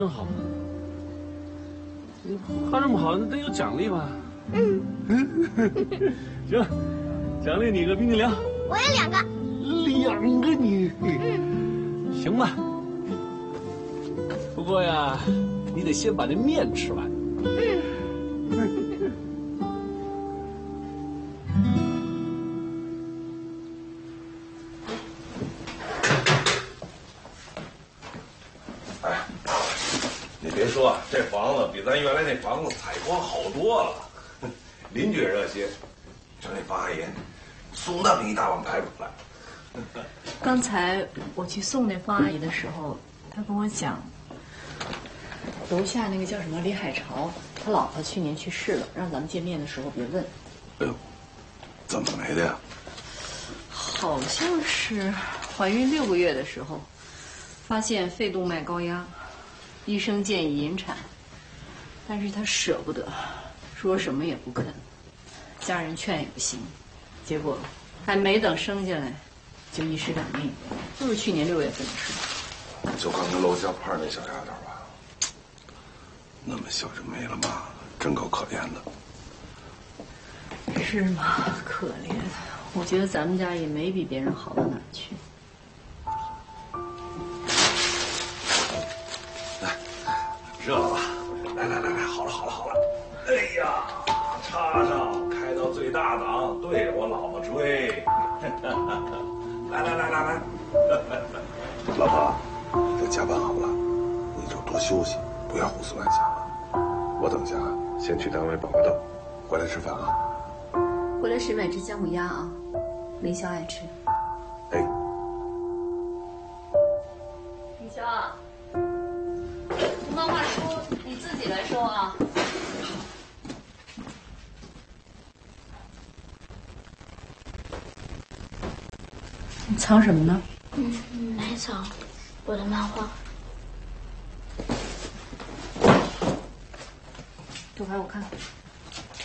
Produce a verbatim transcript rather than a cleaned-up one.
真好，你画这么好，那得有奖励吧？嗯，行，奖励你个冰激凌。 我有两个。 两个你？嗯，行吧。不过呀，你得先把这面吃完。嗯。 别说，这房子比咱原来那房子采光好多了，邻居也热心。就那方阿姨送那么一大碗排骨来。 刚才我去送那方阿姨的时候，她跟我讲，楼下那个叫什么李海潮，他老婆去年去世了，让咱们见面的时候别问。 哎呦，怎么没的呀？ 好像是怀孕六个月的时候，发现肺动脉高压。医生建议引产，但是他舍不得，说什么也不肯，家人劝也不行，结果还没等生下来，就一尸两命，就是去年六月份的事。 就刚才楼下碰那小丫头吧，那么小就没了嘛，真够可怜的。是吗？可怜，我觉得咱们家也没比别人好到哪去。 热了吧？来来来来，好了好了好了！哎呀，插上，开到最大档，对着我老婆吹。来来来来来，老婆，这加班好了，你就多休息，不要胡思乱想了。我等下先去单位报个到，回来吃饭啊。 回来时买只姜母鸭啊，凌霄爱吃。 哎， 凌霄啊。漫画书你自己来收啊！你藏什么呢？ 嗯，没藏，我的漫画。 躲开我看。